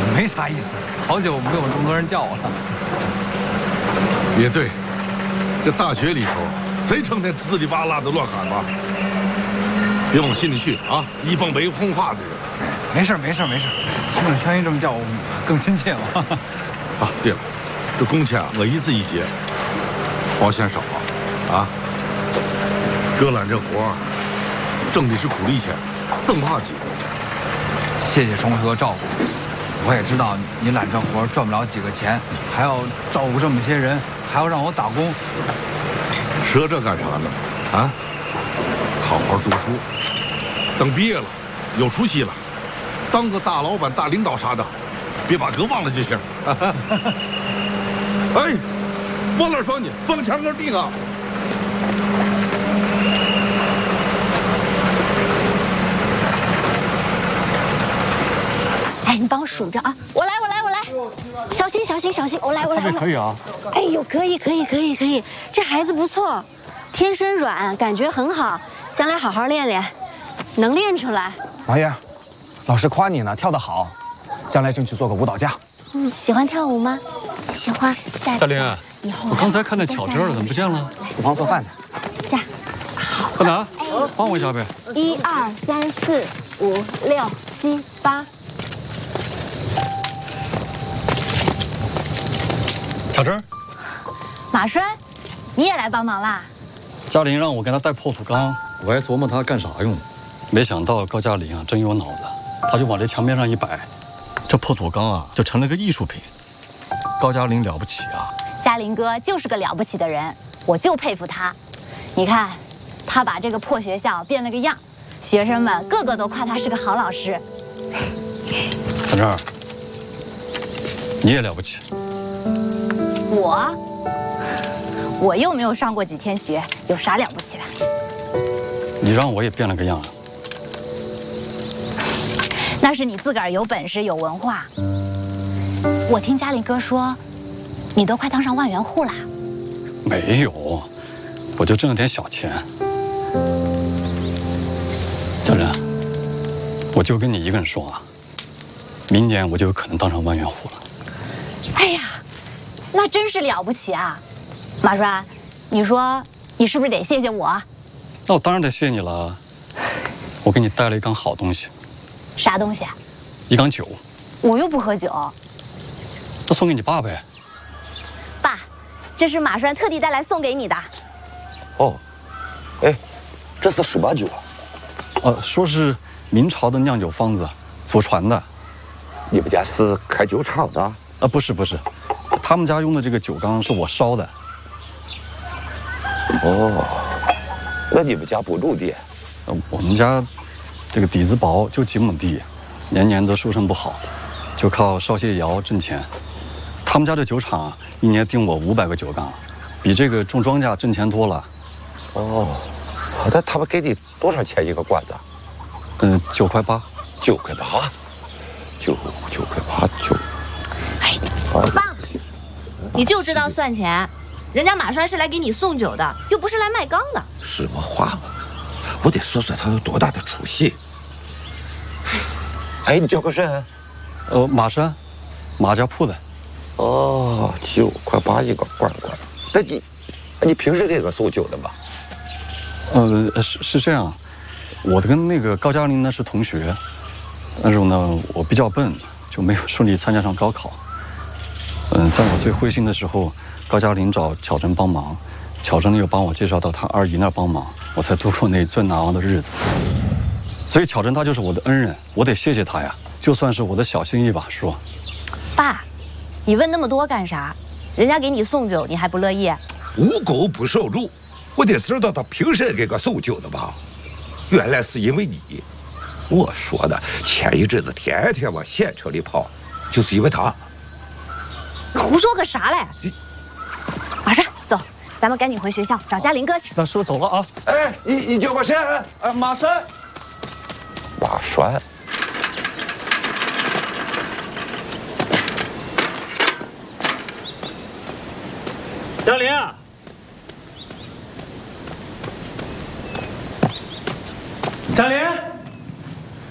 没啥意思，好久没有这么多人叫我了。 也对，这大学里头，谁成天滋里哇啦的乱喊吧？别往心里去啊！一帮没文化的人。 没事，听着香姨这么叫我更亲切了。 啊，对了，这工钱我一字一结，保险少啊！哥揽这活挣的是苦力钱，挣不下几个。 谢谢崇哥照顾，我也知道你揽这活赚不了几个钱，还要照顾这么些人，还要让我打工。 说这干啥呢？啊，好好读书，等毕业了，有出息了，当个大老板、大领导啥的，别把哥忘了就行。哎，往哪说你？放墙根地啊！ 哎，你帮我数着啊！我来，小心！我来。 这可以啊！ 哎呦，可以，这孩子不错，天生软，感觉很好，将来好好练练，能练出来。 王爷，老师夸你呢，跳得好，将来争取做个舞蹈家。 喜欢跳舞吗？喜欢。下嘉玲， 以后我刚才看见巧珍了，怎么不见了？ 厨房做饭呢。 下。 快拿，帮我一下呗。 1、2、3、4、5、6、7、8。 巧珍， 马栓，你也来帮忙啦？ 嘉玲让我给她带破土缸，我还琢磨她干啥用，没想到高嘉玲啊真有脑子，她就往这墙边上一摆，这破土缸啊就成了个艺术品。高嘉玲了不起啊！ 嘉玲哥就是个了不起的人，我就佩服他。你看，他把这个破学校变了个样，学生们个个都夸他是个好老师。 巧珍，你也了不起。 我又没有上过几天学，有啥了不起的？ 你让我也变了个样啊！ 那是你自个儿有本事有文化。我听嘉玲哥说，你都快当上万元户了。 没有，我就挣了点小钱。嘉珍，我就跟你一个人说啊，明年我就有可能当上万元户了。 哎呀，那真是了不起啊！马栓，你说你是不是得谢谢我？ 那我当然得谢你了。我给你带了一缸好东西。 啥东西？ 一缸酒。 我又不喝酒。 那送给你爸呗。 爸，这是马栓特地带来送给你的。 哦，哎，这是什么酒啊？ 说是明朝的酿酒方子，祖传的。 你们家是开酒厂的？ 不是，他们家用的这个酒缸是我烧的。 哦，那你们家不种地？ 我们家这个底子薄，就几亩地，年年都收成不好，就靠烧些窑挣钱。他们家这酒厂一年订我500个酒缸，比这个种庄稼挣钱多了。 哦，那他们给你多少钱一个罐子 ？9块8。 9块8，9块8。 哎，爸，你就知道算钱。人家马栓是来给你送酒的，又不是来卖缸的。 什么话嘛！我得说说他有多大的出息。哎，你叫个甚？ 马栓，马家铺的。 哦，9块8一个罐。那你平时给我送酒的吗？ 是这样，我跟那个高嘉玲呢是同学，但是呢我比较笨，就没有顺利参加上高考。在我最灰心的时候，高嘉玲找巧珍帮忙，巧珍又帮我介绍到她二姨那儿帮忙，我才度过那最难熬的日子。所以巧珍她就是我的恩人，我得谢谢她呀，就算是我的小心意吧，叔。 爸，你问那么多干啥？人家给你送酒，你还不乐意？ 无狗不受禄，我得知道他凭什么给我送酒的吧？原来是因为你。我说的，前一阵子天天往县城里跑，就是因为他。 胡说个啥嘞？马栓，走，咱们赶紧回学校找嘉玲哥去。 那叔走了啊。 哎，你叫个甚？ 马栓。 马栓。 嘉玲，嘉玲。